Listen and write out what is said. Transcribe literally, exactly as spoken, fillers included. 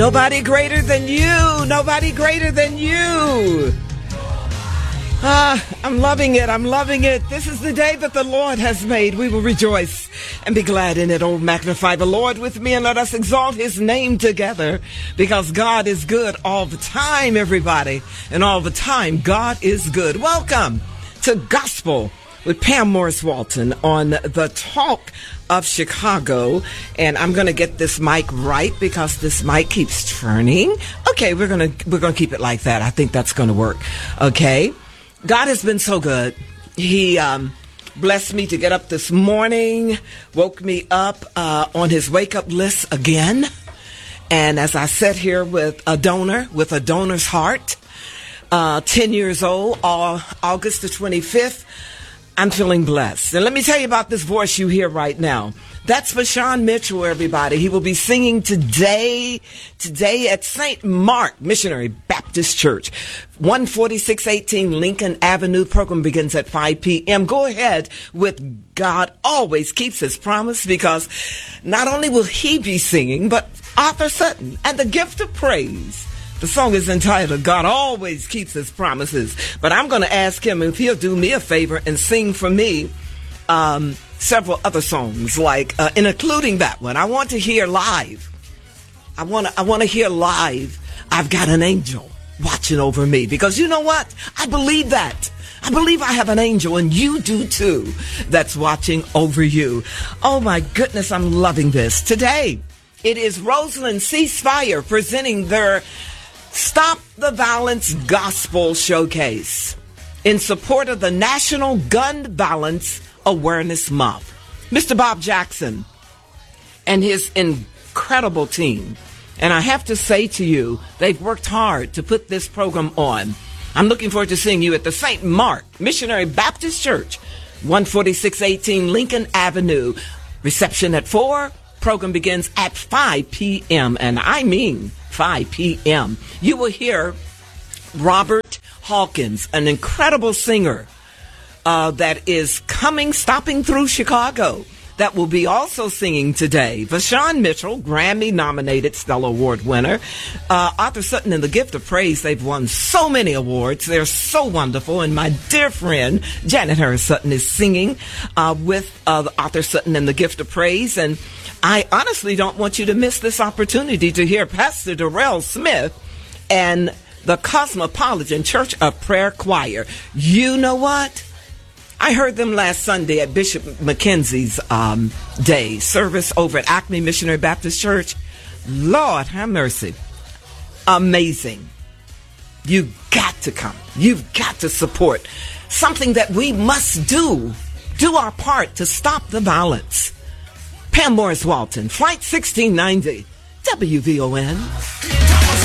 Nobody greater than you. Nobody greater than you. Ah, I'm loving it. I'm loving it. This is the day that the Lord has made. We will rejoice and be glad in it. Oh, magnify the Lord with me and let us exalt his name together, because God is good all the time, everybody. And all the time, God is good. Welcome to Gospel with Pam Morris Walton on the Talk of Chicago. And I'm going to get this mic right because this mic keeps turning. Okay, we're going to we're going to keep it like that. I think that's going to work. Okay. God has been so good. He um, blessed me to get up this morning, woke me up uh, on his wake-up list again. And as I sat here with a donor, with a donor's heart, uh, ten years old, all, August the twenty-fifth, I'm feeling blessed. And let me tell you about this voice you hear right now. That's Vashawn Mitchell, everybody. He will be singing today, today at Saint Mark Missionary Baptist Church, one forty-six eighteen Lincoln Avenue. Program begins at five p.m. Go ahead with God Always Keeps His Promise, because not only will he be singing, but Arthur Sutton and the Gift of Praise. The song is entitled, God Always Keeps His Promises. But I'm going to ask him if he'll do me a favor and sing for me um, several other songs, like, uh, and including that one. I want to hear live. I want to I want to hear live, I've got an angel watching over me. Because you know what? I believe that. I believe I have an angel, and you do too, that's watching over you. Oh my goodness, I'm loving this. Today, it is Roseland Ceasefire presenting their Stop the Violence Gospel Showcase in support of the National Gun Violence Awareness Month. Mister Bob Jackson and his incredible team, and I have to say to you, they've worked hard to put this program on. I'm looking forward to seeing you at the Saint Mark Missionary Baptist Church, one forty-six eighteen Lincoln Avenue. Reception at four. Program begins at five p.m. and I mean five p.m. You will hear Robert Hawkins, an incredible singer uh, that is coming, stopping through Chicago, that will be also singing today. Vashawn Mitchell, Grammy-nominated Stellar Award winner. Uh, Arthur Sutton and the Gift of Praise. They've won so many awards. They're so wonderful. And my dear friend, Janet Harris Sutton, is singing uh, with uh, Arthur Sutton and the Gift of Praise. And I honestly don't want you to miss this opportunity to hear Pastor Darrell Smith and the Cosmopolitan Church of Prayer Choir. You know what? I heard them last Sunday at Bishop McKenzie's um, day service over at Acme Missionary Baptist Church. Lord have mercy. Amazing. You've got to come. You've got to support something that we must do. Do our part to stop the violence. Pam Morris Walton, Flight sixteen ninety, W V O N.